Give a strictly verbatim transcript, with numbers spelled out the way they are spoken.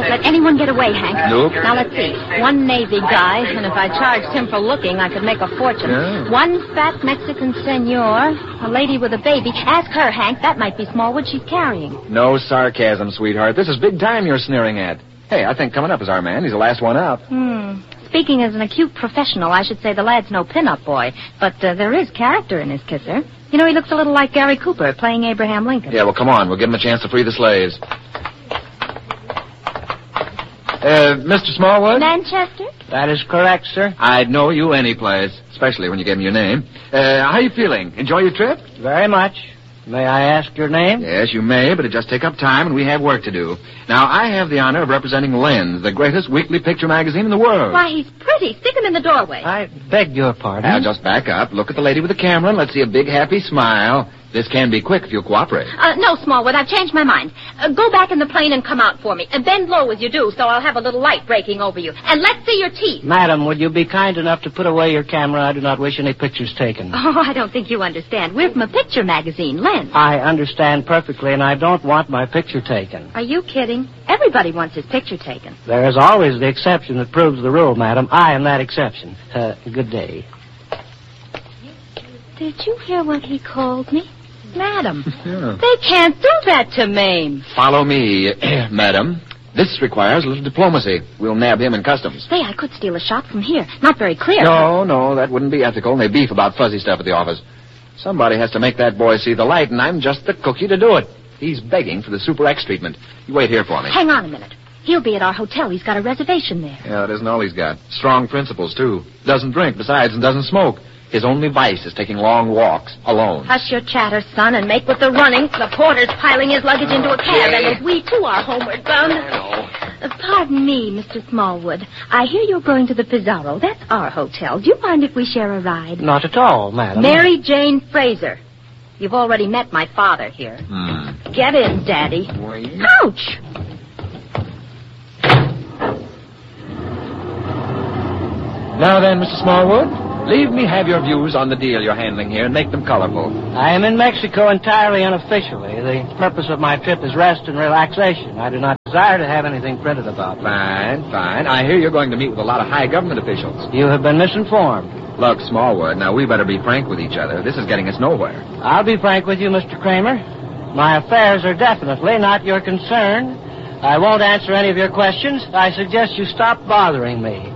Don't let anyone get away, Hank. Nope. Now, let's see. One Navy guy, and if I charged him for looking, I could make a fortune. Yeah. One fat Mexican senor, a lady with a baby. Ask her, Hank. That might be Smallwood she's carrying. No sarcasm, sweetheart. This is big time you're sneering at. Hey, I think coming up is our man. He's the last one up. Hmm. Speaking as an acute professional, I should say the lad's no pin-up boy, but uh, there is character in his kisser. You know, he looks a little like Gary Cooper playing Abraham Lincoln. Yeah, well, come on. We'll give him a chance to free the slaves. Uh, Mister Smallwood? Manchester? That is correct, sir. I'd know you any place, especially when you gave me your name. Uh, how you feeling? Enjoy your trip? Very much. May I ask your name? Yes, you may, but it just take up time, and we have work to do. Now, I have the honor of representing Lens, the greatest weekly picture magazine in the world. Why, he's pretty. Stick him in the doorway. I beg your pardon. Now, just back up, look at the lady with the camera, and let's see a big, happy smile. This can be quick if you'll cooperate. Uh, no, Smallwood, I've changed my mind. Uh, go back in the plane and come out for me. And bend low as you do, so I'll have a little light breaking over you. And let's see your teeth. Madam, would you be kind enough to put away your camera? I do not wish any pictures taken. Oh, I don't think you understand. We're from a picture magazine, Lens. I understand perfectly, and I don't want my picture taken. Are you kidding? Everybody wants his picture taken. There is always the exception that proves the rule, madam. I am that exception. Uh, good day. Did you hear what he called me? Madam. Yeah. They can't do that to Mame. Follow me, madam. This requires a little diplomacy. We'll nab him in customs. Say, I could steal a shot from here. Not very clear. No, no, that wouldn't be ethical, and they beef about fuzzy stuff at the office. Somebody has to make that boy see the light, and I'm just the cookie to do it. He's begging for the Super X treatment. You wait here for me. Hang on a minute. He'll be at our hotel. He's got a reservation there. Yeah, that isn't all he's got. Strong principles, too. Doesn't drink, besides, and doesn't smoke. His only vice is taking long walks, alone. Hush your chatter, son, and make with the running. The porter's piling his luggage into a cab, and as we, too, are homeward bound. Uh, pardon me, Mister Smallwood. I hear you're going to the Pizarro. That's our hotel. Do you mind if we share a ride? Not at all, madam. Mary Jane Fraser. You've already met my father here. Hmm. Get in, Daddy. Wait. Ouch! Now then, Mister Smallwood, leave me have your views on the deal you're handling here and make them colorful. I am in Mexico entirely unofficially. The purpose of my trip is rest and relaxation. I do not desire to have anything printed about me. Fine, fine. I hear you're going to meet with a lot of high government officials. You have been misinformed. Look, Smallwood, now we better be frank with each other. This is getting us nowhere. I'll be frank with you, Mister Kramer. My affairs are definitely not your concern. I won't answer any of your questions. I suggest you stop bothering me.